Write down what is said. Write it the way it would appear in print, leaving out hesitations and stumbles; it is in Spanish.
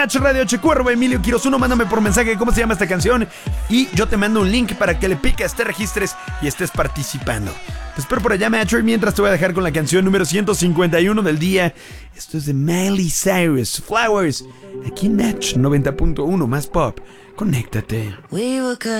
Radio HQRV, Emilio Quiroz 1, mándame por mensaje cómo se llama esta canción y yo te mando un link para que le piques, te registres y estés participando. Te espero por allá, Macho, y mientras te voy a dejar con la canción número 151 del día. Esto es de Miley Cyrus, Flowers, aquí en Match 90.1, más pop. Conéctate.